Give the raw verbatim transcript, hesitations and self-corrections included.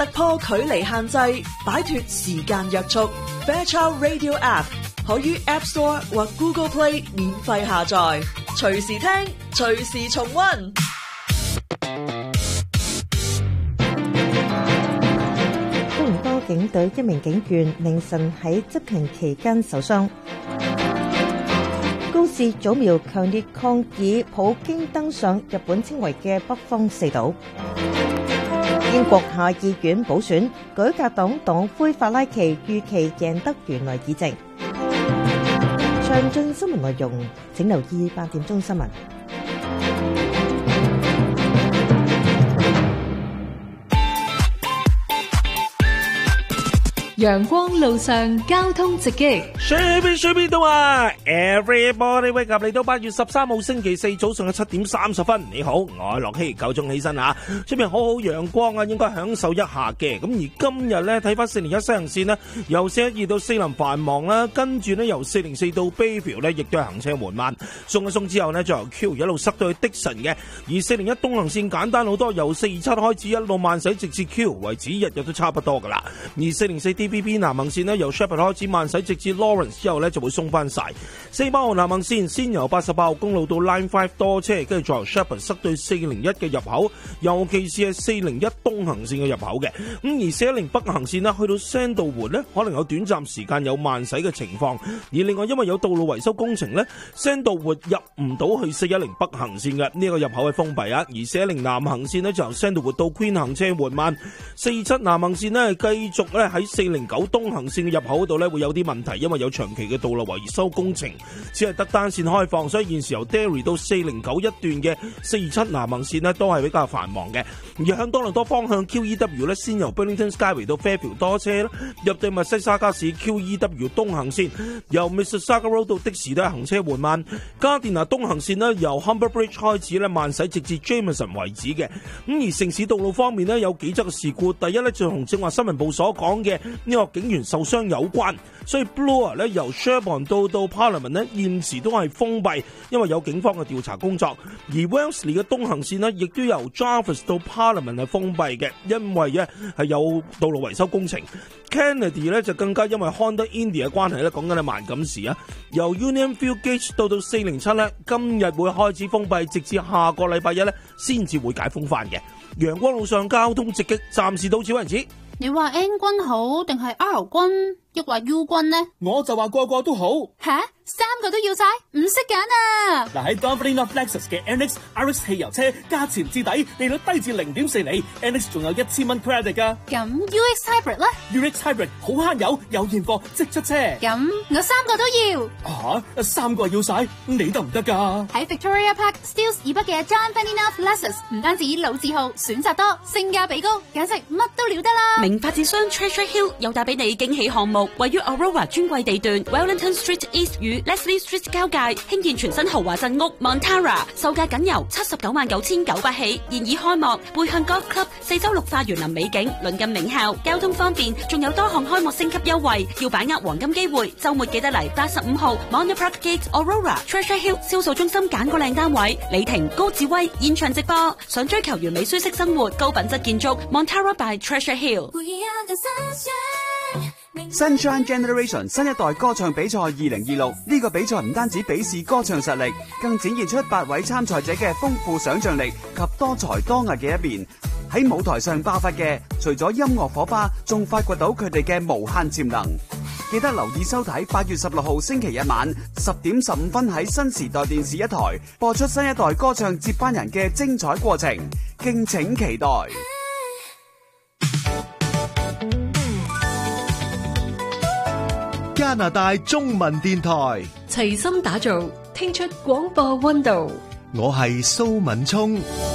突破距離限制，擺脫時間約束。Fairchild Radio App 可於 App Store 或 Google Play 免費下載，隨時聽，隨時重溫。 多倫多警隊一名警員凌晨喺執勤期間受傷。高市早苗強烈抗議普京登上日本稱為嘅北方四島。英國下議院補選，改革黨黨魁法拉奇預期贏得原來議席。詳盡新聞內容，請留意八點鐘新聞。 陽光路上交通直擊， 水邊水邊到啊 ！Everybody wake up，嚟到八月十三號星期四早上嘅七點三十分。你好，我係樂希，夠鐘起身啊！出面好好陽光啊，應該享受一下嘅。咁而今日咧睇翻四零一西行線呢，由四一二到四零繁忙啦，跟住呢由四零四到 Bayview 呢，亦都係行車緩慢。鬆一鬆之後呢，就由 Q 一路塞到去的神嘅。而四零一東行線簡單好多，由四二七開始一路慢駛直至 Q 為止，日日都差不多噶啦。而四零四 D B B 南行線呢，由 Sheppard 開始慢駛直至 Lawrence 之後呢，就會鬆翻晒。四八號南行線先由八十八號公路到 Line 五多車，跟住再由 Sheppard 塞到四零一嘅入口，尤其是係四零一東行線嘅入口嘅。咁而四一零北行線呢，去到 Sandalwood 呢，可能有短暫時間有慢駛嘅情況。而另外因為有道路維修工程呢， Sandalwood 入唔到去四一零北行線嘅，呢個入口係封閉啊。而四一零南行線呢，就由 Sandalwood 到 Queen 行車緩慢。四二七南行線呢，繼續咧喺四零九東行線嘅入口嗰度咧會有啲問題，因為有長期嘅道路維修工程，只係得單線開放，所以現時由 Derry 到四零九一段嘅四二七南行線呢都係比較繁忙嘅。而向多倫多方向 Q E W 咧，先由 Burlington Skyway 到 Fairfield 多車啦，入到密西沙加市 Q E W 東行線，由 Mississauga Road 到的士都係行車緩慢。加電拿東行線呢，由 Humber Bridge 開始咧慢駛直至 Jameson 為止嘅。咁而城市道路方面呢，有幾則嘅事故，第一呢，就同正話新聞部所講嘅呢個警員受傷有關，所以 Bloor 咧由 Sherbourne 到到 Parliament 呢，現時都係封閉，因為有警方嘅調查工作。而 Wellesley 嘅東行線呢，亦都由 Jarvis 到 Parliament 係封閉嘅，因為咧係有道路維修工程。Kennedy 咧就更加因為 Honda India 嘅關係咧，講緊係萬錦市啊，由 Union Field Gate 到到四零七咧，今日會開始封閉，直至下個禮拜一咧先至會解封翻嘅。陽光路上交通直擊，暫時到此為止。 你話 N 軍好定係 R 軍，抑或 U 軍呢？ 我就話個個都好。 吓？三個都要晒，唔識揀啊！ 嗱，喺 Dunfermline of Lexus 嘅 N X R X 汽油車，價錢至底，利率低至零點四厘 ，N X 仲有一千蚊 credit 噶。 咁 U X Hybrid 咧 ？U X Hybrid 好慳油，有現貨即出車。 咁我三個都要。 吓，三個要晒，你得唔得噶？ 喺 Victoria Park Steeles 以北嘅 Dunfermline of Lexus，唔單止老字號，選擇多，性價比高，簡直乜都了得啦！ 名發展商 Treasure Hill 又帶俾你驚喜項目，位於 Aurora 專櫃地段 Wellington Street East 與 Leslie Street交界興建全新豪華鎮屋 Montara， 售價僅由七十九萬九千九百起，現已開幕。背向 Golf Club 四周綠化園林美景，鄰近名校，交通方便，仲有多項開幕升級優惠，要把握黃金機會。周末記得嚟八十五號 Mount Park Gate Aurora Treasure Hill 銷售中心揀個靚單位。李婷、高志威現場直播，想追求完美舒適生活、高品質建築 Montara by Treasure Hill。 Sunshine Generation 新一代歌唱比賽二零二六，呢個比賽唔單止比試歌唱實力，更展現出八位參賽者嘅豐富想象力及多才多藝嘅一面。喺舞台上爆發嘅，除咗音樂火花，仲發掘到佢哋嘅無限潛能。記得留意收睇八月十六號星期日晚十點十五分喺新時代電視一台播出新一代歌唱接班人嘅精彩過程，敬請期待。 加拿大中文電台齊心打造，聽出廣播溫度。 我係蘇敏聰。